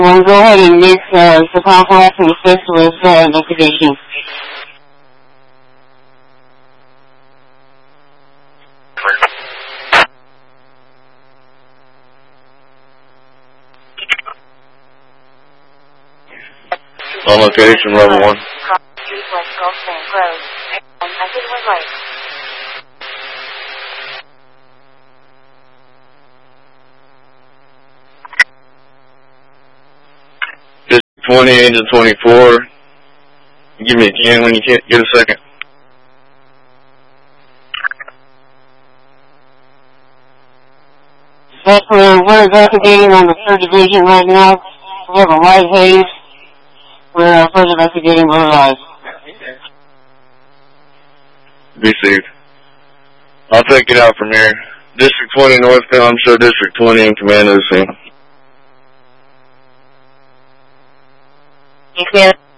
Well, go ahead and make the complex and assist with investigation. On location, level 1. District 20, Angel 24. Give me a 10 when you get a second. We're investigating on the 3rd Division right now. We have a light haze. We're further investigating blue eyes. Received. I'll take it out from here. District 20 northbound, show District 20 in command of the scene. You can.